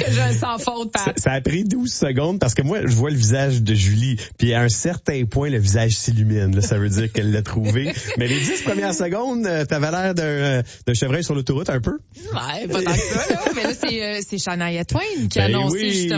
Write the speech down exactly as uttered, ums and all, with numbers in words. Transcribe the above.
que j'ai un sans faute, Pat. Ça, ça a pris douze secondes parce que moi, je vois le visage de Julie, puis à un certain point, le visage s'illumine. Là, ça veut dire qu'elle l'a trouvé. Mais les dix premières secondes, t'avais l'air d'un, d'un chevreuil sur l'autoroute un peu. Ouais, pas tant que ça, là. Mais là, c'est, c'est Shania Twain qui Ben a annoncé oui. justement